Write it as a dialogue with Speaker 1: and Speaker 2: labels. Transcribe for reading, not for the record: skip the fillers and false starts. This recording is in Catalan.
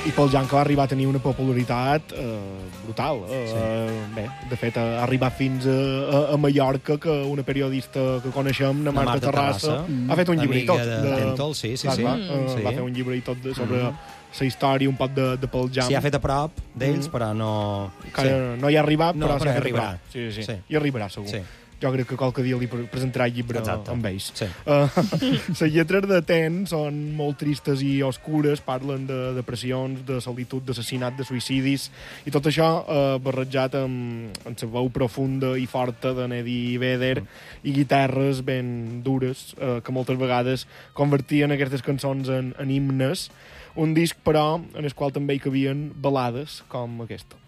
Speaker 1: i pel Jan, que va arribar a tenir una popularitat brutal. Bé, de fet, ha arribat fins a Mallorca, que una periodista que coneixem, la Marta Terrassa, ha fet un llibre i tot.
Speaker 2: De Tentol, sí.
Speaker 1: Va fer un llibre i tot sobre la història, un poc de pel Jan.
Speaker 2: S'hi ha fet a prop d'ells, però no...
Speaker 1: No hi ha arribat, però s'hi ha fet
Speaker 2: arribarà.
Speaker 1: Sí. Hi arribarà, segur. Sí. Jo crec que qualque dia li presentarà el llibre amb ells.
Speaker 2: Sí.
Speaker 1: Les lletres de Ten són molt tristes i oscures, parlen de depressions, de solitud, d'assassinat, de suïcidis, i tot això barrejat amb la veu profunda i forta de Eddie Vedder i guitarres ben dures, que moltes vegades convertien aquestes cançons en himnes. Un disc, però, en el qual també hi cabien balades com aquesta.